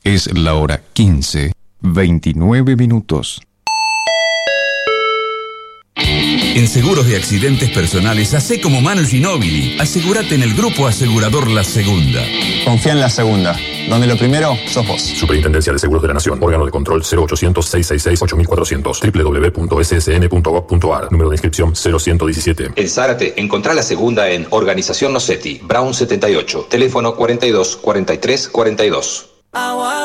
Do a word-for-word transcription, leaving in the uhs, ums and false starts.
Es la hora quince, veintinueve minutos. En seguros de accidentes personales, hacé como Manu Ginóbili. Asegúrate en el grupo asegurador La Segunda. Confía en La Segunda, donde lo primero sos vos. Superintendencia de Seguros de la Nación. Órgano de control cero ochocientos, seiscientos sesenta y seis, ocho mil cuatrocientos. doble u doble u doble u punto ese ese ene punto gov punto a r. Número de inscripción cero ciento diecisiete. En Zárate, encontrá La Segunda en Organización Nocetti, Brown setenta y ocho. Teléfono cuarenta y dos, cuarenta y tres, cuarenta y dos.